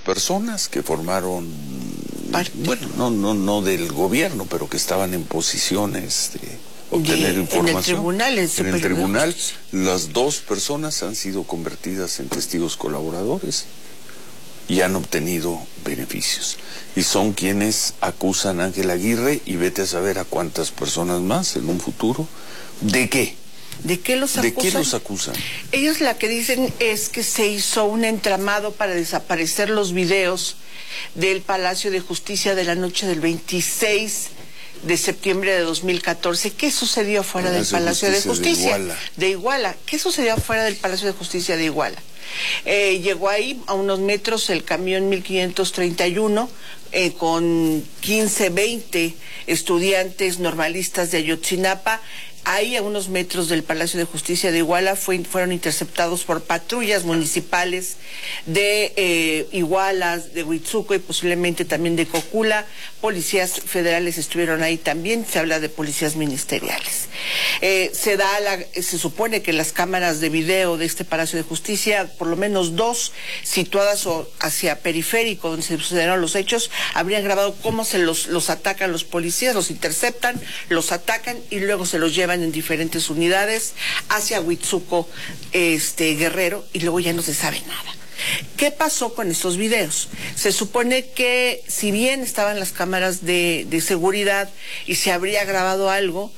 personas que formaron, bueno, no del gobierno, pero que estaban en posiciones de obtener información. En el tribunal, las 2 personas han sido convertidas en testigos colaboradores y han obtenido beneficios. Y son quienes acusan a Ángel Aguirre, y vete a saber a cuántas personas más en un futuro. ¿De qué? ¿De qué los acusan? ¿De qué los acusan? Ellos la que dicen es que se hizo un entramado para desaparecer los videos del Palacio de Justicia de la noche del 26 de septiembre de 2014. ¿Qué sucedió fuera del Palacio de Justicia? De Iguala. ¿Qué sucedió fuera del Palacio de Justicia de Iguala? Llegó ahí a unos metros el camión 1531 con 20 estudiantes normalistas de Ayotzinapa. Ahí a unos metros del Palacio de Justicia de Iguala fueron interceptados por patrullas municipales de Iguala, de Huitzuco y posiblemente también de Cocula. Policías federales estuvieron ahí también, se habla de policías ministeriales. Se supone que las cámaras de video de este Palacio de Justicia, por lo menos 2 situadas hacia periférico donde se sucedieron los hechos, habrían grabado cómo se los atacan los policías, los interceptan, los atacan y luego se los llevan en diferentes unidades hacia Huitzuco, Guerrero, y luego ya no se sabe nada. ¿Qué pasó con estos videos? Se supone que si bien estaban las cámaras de seguridad y se habría grabado algo,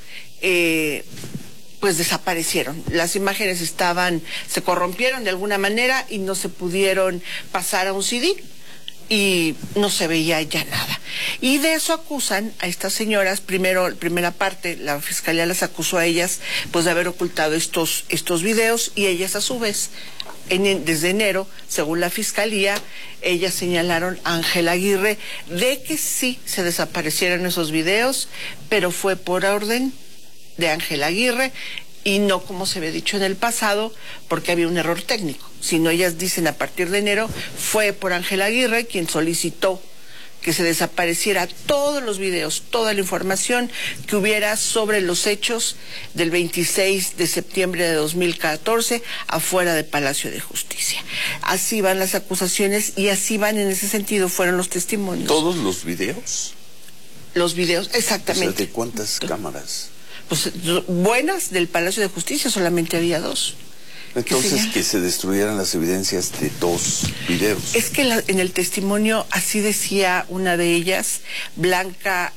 pues desaparecieron. Las imágenes se corrompieron de alguna manera y no se pudieron pasar a un CD. Y no se veía ya nada. Y de eso acusan a estas señoras. Primera parte, la fiscalía las acusó a ellas pues de haber ocultado estos videos, y ellas a su vez, desde enero, según la fiscalía, ellas señalaron a Ángel Aguirre de que sí se desaparecieron esos videos, pero fue por orden de Ángel Aguirre y no como se había dicho en el pasado, porque había un error técnico. Sino ellas dicen a partir de enero fue por Ángel Aguirre quien solicitó que se desapareciera todos los videos, toda la información que hubiera sobre los hechos del 26 de septiembre de 2014 afuera del Palacio de Justicia. Así van las acusaciones y así van, en ese sentido fueron los testimonios. ¿Todos los videos? Los videos, exactamente. O sea, ¿de cuántas cámaras? Pues buenas del Palacio de Justicia solamente había 2. Entonces, que se destruyeran las evidencias de 2 videos. Es que en el testimonio así decía una de ellas, Blanca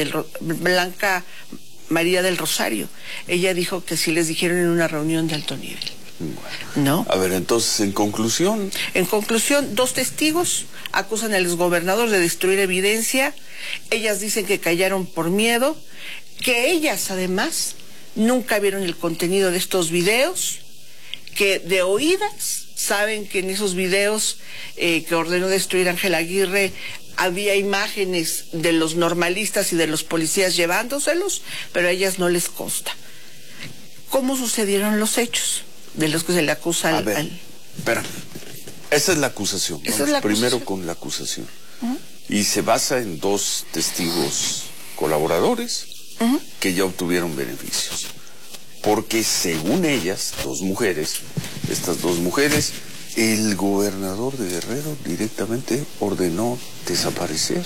María del Rosario. Ella dijo que sí les dijeron en una reunión de alto nivel. Bueno, ¿no? A ver, entonces, en conclusión. En conclusión, 2 testigos acusan al exgobernador de destruir evidencia. Ellas dicen que callaron por miedo, que ellas además nunca vieron el contenido de estos videos, que de oídas saben que en esos videos que ordenó destruir Ángel Aguirre había imágenes de los normalistas y de los policías llevándoselos, pero a ellas no les consta. ¿Cómo sucedieron los hechos de los que se le acusa Espera, esa es la acusación. Primero con la acusación. Y se basa en 2 testigos colaboradores que ya obtuvieron beneficios. Porque según ellas, 2 mujeres, estas 2 mujeres, el gobernador de Guerrero directamente ordenó desaparecer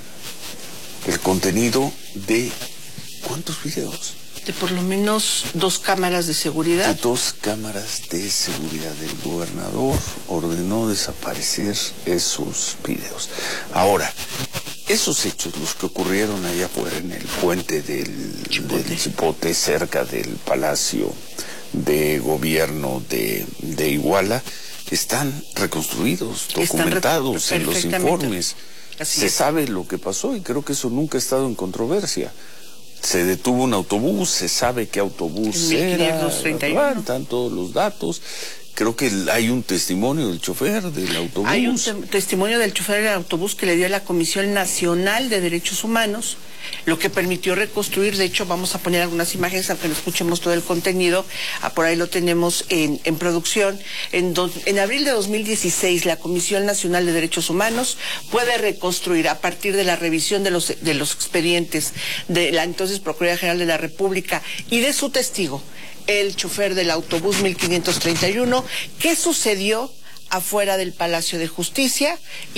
el contenido de ¿cuántos videos? De por lo menos 2 cámaras de seguridad. De 2 cámaras de seguridad. El gobernador ordenó desaparecer esos videos. Ahora, esos hechos, los que ocurrieron allá afuera en el puente del Chipote, cerca del Palacio de Gobierno de Iguala, están reconstruidos, documentados en los informes. Se sabe lo que pasó y creo que eso nunca ha estado en controversia. Se detuvo un autobús, se sabe qué autobús era, están todos los datos. Creo que hay un testimonio del chofer del autobús. Hay un testimonio del chofer del autobús que le dio a la Comisión Nacional de Derechos Humanos, lo que permitió reconstruir. De hecho, vamos a poner algunas imágenes, aunque no escuchemos todo el contenido. Por ahí lo tenemos en producción. En abril de 2016, la Comisión Nacional de Derechos Humanos puede reconstruir, a partir de la revisión de los expedientes de la entonces Procuraduría General de la República y de su testigo, el chofer del autobús 1531, qué sucedió afuera del Palacio de Justicia